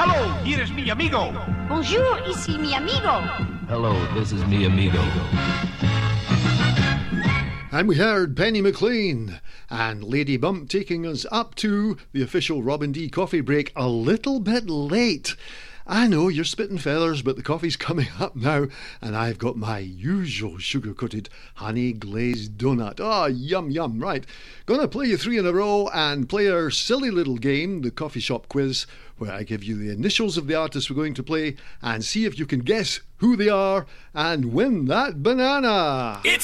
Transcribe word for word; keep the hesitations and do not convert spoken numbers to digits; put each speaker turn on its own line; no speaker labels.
Hello, here is mi amigo.
Bonjour, ici mi amigo.
Hello, this is mi amigo.
And we heard Penny McLean and Lady Bump taking us up to the official Robin D coffee break a little bit late. I know you're spitting feathers, but the coffee's coming up now, and I've got my usual sugar-coated honey glazed donut. Oh, yum, yum. Right, gonna play you three in a row and play our silly little game, the coffee shop quiz, where I give you the initials of the artists we're going to play and see if you can guess who they are and win that banana.
It's